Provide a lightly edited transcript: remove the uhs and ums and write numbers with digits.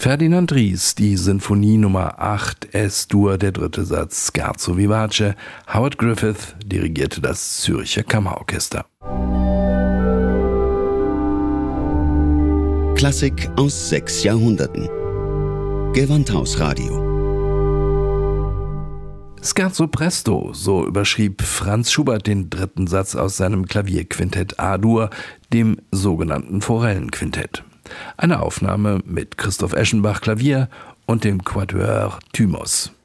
Ferdinand Ries, die Sinfonie Nummer 8 S-Dur, der dritte Satz Scherzo vivace. Howard Griffith dirigierte das Zürcher Kammerorchester. Klassik aus 6 Jahrhunderten. Gewandhausradio. Scherzo presto, so überschrieb Franz Schubert den dritten Satz aus seinem Klavierquintett A-Dur, dem sogenannten Forellenquintett. Eine Aufnahme mit Christoph Eschenbach Klavier und dem Quatuor Thymos.